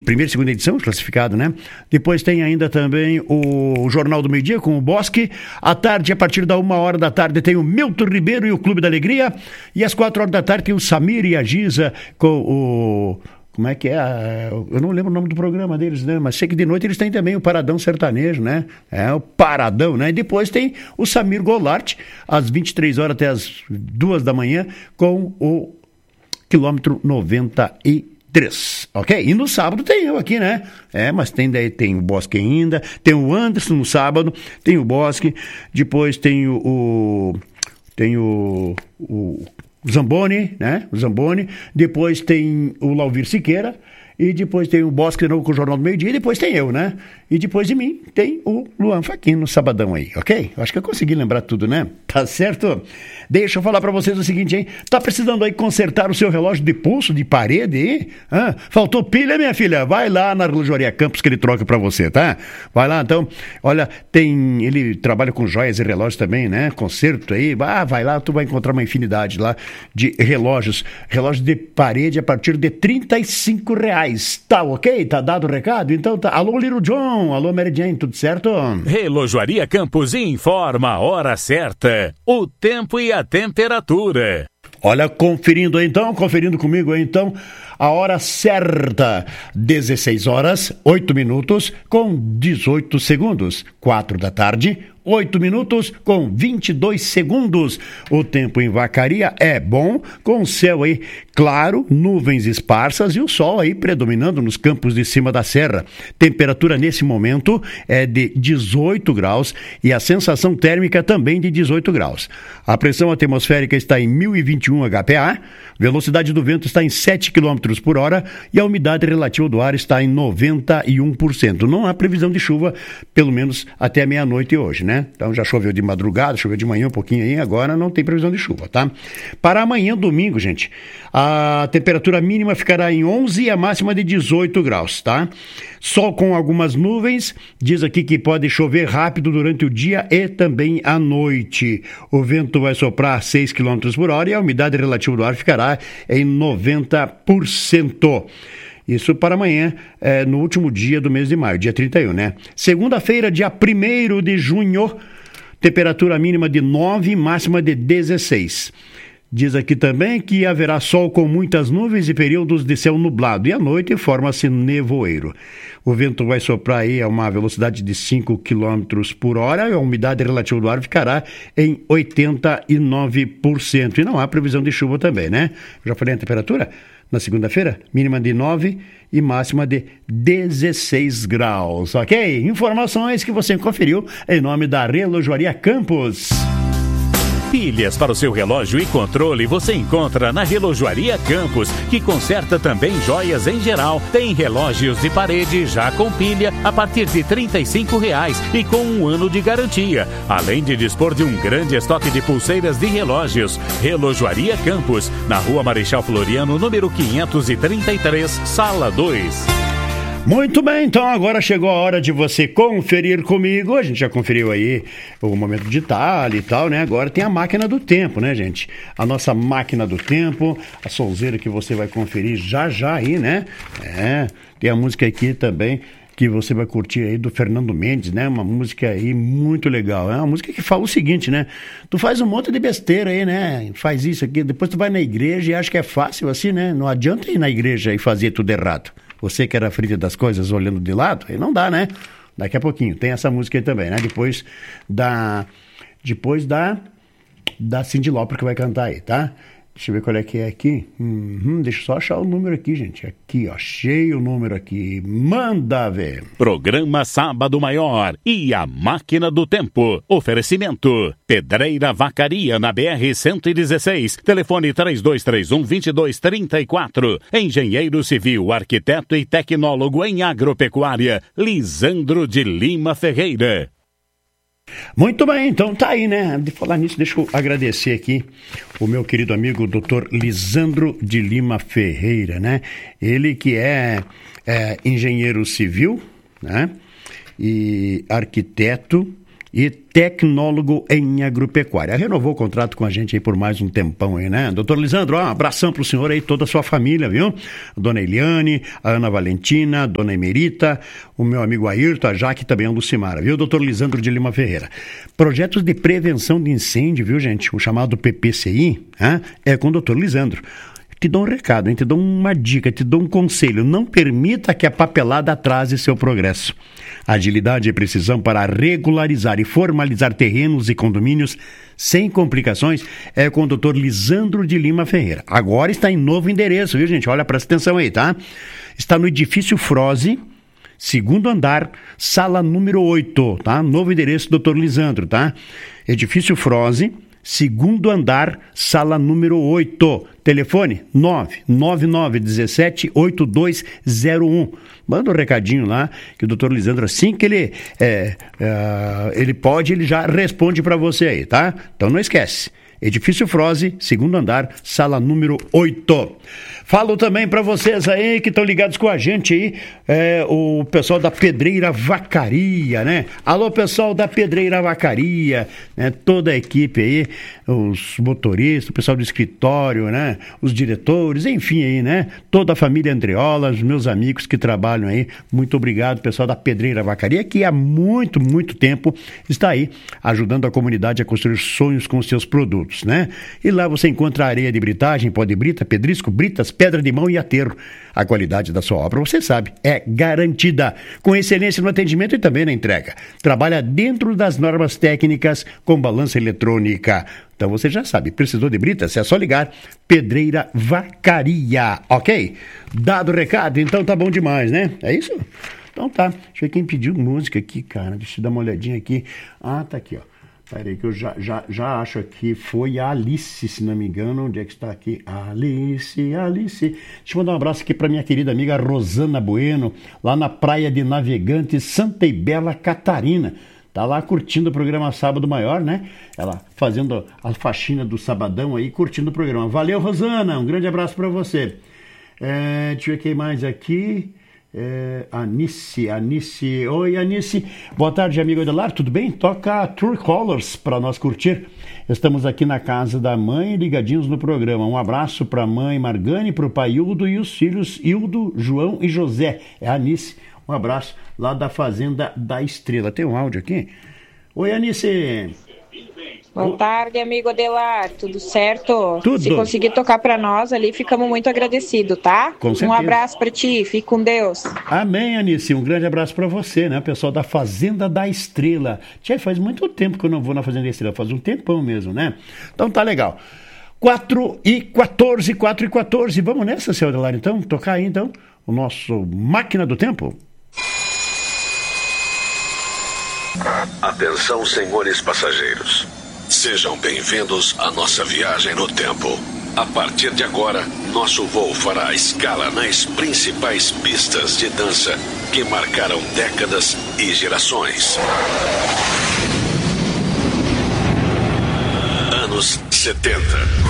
primeira e segunda edição, classificado, né? Depois tem ainda também o Jornal do Meio-Dia com o Bosque. À tarde, a partir da 1h da tarde, tem o Milton Ribeiro e o Clube da Alegria. E às 4h da tarde tem o Samir e a Giza com o... Como é que é? Eu não lembro o nome do programa deles, né? Mas sei que de noite eles têm também o Paradão Sertanejo, né? É o Paradão, né? E depois tem o Samir Goulart, às 23h até às 2h da manhã, com o quilômetro 93, ok? E no sábado tem eu aqui, né? Mas tem o Bosque ainda, tem o Anderson no sábado, tem o Bosque, depois tem o Zamboni, né? O Zamboni, depois tem o Lauvir Siqueira, e depois tem o Bosque de novo com o Jornal do Meio-Dia, e depois tem eu, né? E depois de mim tem o Luan Faquin no sabadão aí, ok? Acho que eu consegui lembrar tudo, né? Tá certo? Deixa eu falar pra vocês o seguinte, hein? Tá precisando aí consertar o seu relógio de pulso, de parede, hein? Faltou pilha, minha filha? Vai lá na Relojoaria Campos que ele troca pra você, tá? Vai lá, então. Olha, ele trabalha com joias e relógios também, né? Conserto aí. Vai lá, tu vai encontrar uma infinidade lá de relógios. Relógio de parede a partir de R$35. Tá ok? Tá dado o recado? Então tá. Alô, Little John. Alô, Mary Jane. Tudo certo? Relojoaria Campos informa a hora certa, o tempo e a temperatura. Olha, conferindo comigo aí, então, a hora certa, 16h, 8 minutos com 18 segundos, 4 da tarde, 8 minutos com 22 segundos. O tempo em Vacaria é bom, com o céu aí claro, nuvens esparsas e o sol aí predominando nos campos de cima da serra. Temperatura nesse momento é de 18 graus e a sensação térmica também de 18 graus. A pressão atmosférica está em 1021 HPA, velocidade do vento está em 7 km por hora e a umidade relativa do ar está em 91%. Não há previsão de chuva, pelo menos até meia-noite hoje, né? Então já choveu de madrugada, choveu de manhã um pouquinho aí, agora não tem previsão de chuva, tá? Para amanhã, domingo, gente, a temperatura mínima ficará em 11 e a máxima de 18 graus, tá? Sol com algumas nuvens, diz aqui que pode chover rápido durante o dia e também à noite. O vento vai soprar 6 km por hora e a umidade relativa do ar ficará em 90%. Isso para amanhã, no último dia do mês de maio, dia 31, né? Segunda-feira, dia 1º de junho, temperatura mínima de 9, máxima de 16. Diz aqui também que haverá sol com muitas nuvens e períodos de céu nublado. E à noite forma-se nevoeiro. O vento vai soprar aí a uma velocidade de 5 km por hora e a umidade relativa do ar ficará em 89%. E não há previsão de chuva também, né? Já falei a temperatura? Na segunda-feira, mínima de 9 e máxima de 16 graus, ok? Informações que você conferiu em nome da Relojoaria Campos. Pilhas para o seu relógio e controle você encontra na Relojoaria Campos, que conserta também joias em geral. Tem relógios de parede já com pilha a partir de R$35 e com 1 ano de garantia. Além de dispor de um grande estoque de pulseiras de relógios. Relojoaria Campos, na Rua Marechal Floriano, número 533, Sala 2. Muito bem, então agora chegou a hora de você conferir comigo. A gente já conferiu aí o momento de Itália e tal, né? Agora tem a máquina do tempo, né, gente? A nossa máquina do tempo, a sonzeira que você vai conferir já aí, né? Tem a música aqui também que você vai curtir aí do Fernando Mendes, né? Uma música aí muito legal. É uma música que fala o seguinte, né? Tu faz um monte de besteira aí, né? Faz isso aqui, depois tu vai na igreja e acha que é fácil assim, né? Não adianta ir na igreja e fazer tudo errado. Você que era frita das coisas olhando de lado, aí não dá, né? Daqui a pouquinho. Tem essa música aí também, né? Depois da Cyndi Lauper que vai cantar aí, tá? Deixa eu ver qual é que é aqui. Deixa eu só achar o número aqui, gente. Aqui, ó. Achei o número aqui. Manda ver. Programa Sábado Maior e a Máquina do Tempo. Oferecimento. Pedreira Vacaria na BR-116. Telefone 3231-2234. Engenheiro Civil, arquiteto e tecnólogo em agropecuária. Lisandro de Lima Ferreira. Muito bem, então tá aí, né? De falar nisso, deixa eu agradecer aqui o meu querido amigo Dr. Lisandro de Lima Ferreira, né? Ele que é engenheiro civil, né? E arquiteto e tecnólogo em agropecuária. Renovou o contrato com a gente aí por mais um tempão aí, né? Doutor Lisandro, um abração pro senhor aí, toda a sua família, viu? A dona Eliane, a Ana Valentina, a dona Emerita, o meu amigo Ayrton, a Jaque e também a Lucimara, viu? Doutor Lisandro de Lima Ferreira. Projetos de prevenção de incêndio, viu, gente? O chamado PPCI, é com o doutor Lisandro. Te dou um recado, hein? Te dou uma dica, te dou um conselho. Não permita que a papelada atrase seu progresso. Agilidade e precisão para regularizar e formalizar terrenos e condomínios sem complicações é com o Dr. Lisandro de Lima Ferreira. Agora está em novo endereço, viu, gente? Olha, presta atenção aí, tá? Está no edifício Froze, segundo andar, sala número 8, tá? Novo endereço, Dr. Lisandro, tá? Edifício Froze, segundo andar, sala número 8. Telefone 999178201. Manda um recadinho lá, que o doutor Lisandro, assim que ele pode, ele já responde para você aí, tá? Então não esquece. Edifício Froze, segundo andar, sala número 8. Falo também para vocês aí que estão ligados com a gente aí, o pessoal da Pedreira Vacaria, né? Alô, pessoal da Pedreira Vacaria, né? Toda a equipe aí, os motoristas, o pessoal do escritório, né? Os diretores, enfim aí, né? Toda a família Andreola, os meus amigos que trabalham aí, muito obrigado, pessoal da Pedreira Vacaria, que há muito, muito tempo está aí ajudando a comunidade a construir sonhos com seus produtos, né? E lá você encontra areia de britagem, pó de brita, pedrisco, britas, pedra de mão e aterro. A qualidade da sua obra, você sabe, é garantida, com excelência no atendimento e também na entrega. Trabalha dentro das normas técnicas com balança eletrônica. Então você já sabe, precisou de britas, é só ligar. Pedreira Vacaria, ok? Dado o recado, então tá bom demais, né? É isso? Então tá. Deixa eu ver quem pediu música aqui, cara. Deixa eu dar uma olhadinha aqui. Ah, tá aqui, ó. Peraí que eu já acho aqui, foi a Alice, se não me engano. Onde é que está aqui? Alice. Deixa eu mandar um abraço aqui para minha querida amiga Rosana Bueno, lá na Praia de Navegantes, Santa Ibela, Catarina. Tá lá curtindo o programa Sábado Maior, né? Ela fazendo a faxina do sabadão aí, curtindo o programa. Valeu, Rosana, um grande abraço para você. Deixa eu ver quem mais aqui. Anice. Oi, Anice. Boa tarde, amigo Adelar, tudo bem? Toca True Colors para nós curtir. Estamos aqui na casa da mãe, ligadinhos no programa. Um abraço para a mãe Margane, para o pai Hildo e os filhos Hildo, João e José. É a Anice. Um abraço lá da Fazenda da Estrela. Tem um áudio aqui? Oi, Anice. Boa tarde, amigo Adelar, tudo certo? Tudo. Se conseguir tocar pra nós ali, ficamos muito agradecidos, tá? Com certeza. Um abraço pra ti, fique com Deus. Amém, Anice, um grande abraço pra você, né? Pessoal da Fazenda da Estrela. Tia, faz muito tempo que eu não vou na Fazenda da Estrela, faz um tempão mesmo, né? Então tá legal. 4h14, vamos nessa, seu Adelar, então? Tocar aí, então, o nosso Máquina do Tempo. Atenção, senhores passageiros. Sejam bem-vindos à nossa viagem no tempo. A partir de agora, nosso voo fará escala nas principais pistas de dança que marcaram décadas e gerações. Anos 70.